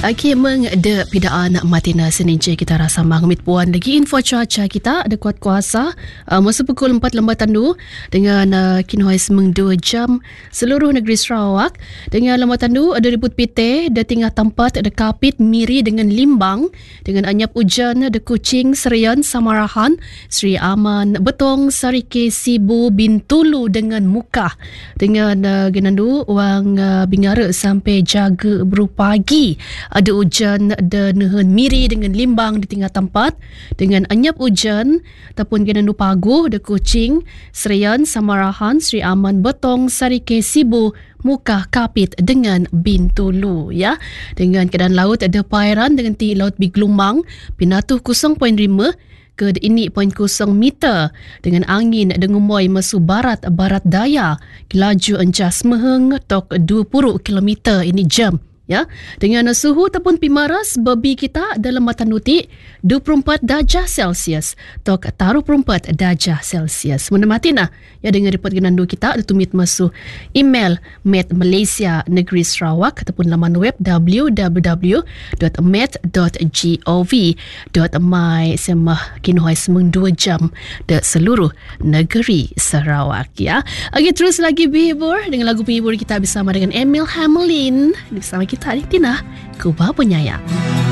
Okey, mengde pidaan matina Seninci kita rasa mangmit puan lagi info cuaca kita ada kuat kuasa masa pukul 4 lembat tandu dengan kinhois meng 2 jam seluruh negeri Sarawak dengan lembat tandu ada ribut pite ada tinggal tempat ada kapit miri dengan limbang dengan anyap hujan ada Kuching Serian Samarahan Sri Aman Betong Sarike Sibu Bintulu dengan Mukah dengan genandu wang Bingara sampai Jaga berupagi ada hujan ada nehen miri dengan limbang di tinggal tempat dengan anyap hujan ataupun genandu paguh ada Kuching Serian Samarahan Sri Aman Betong Sarike Sibu Mukah Kapit dengan Bintulu ya. Dengan keadaan laut ada Pairan dengan tinggi laut bergelombang pinatuh 0.5 ke ini 0.0 meter dengan angin dengumoy mesu barat daya laju encas meheng tok 20 km ini jam ya. Dengan suhu ataupun pimaras babi kita dalam mata nuti 24 darjah Celsius tok 34 darjah Celsius. Menematina ya dengan report genandu kita ada tumit masuk email Met Malaysia Negeri Sarawak ataupun laman web www.met.gov.my semah kinhoai semeng 2 jam de seluruh negeri Sarawak ya. Okey, terus lagi berhibur dengan lagu penghibur kita bersama dengan Emil Hamlin bersama kita Adik Tina Kuba Penyayang.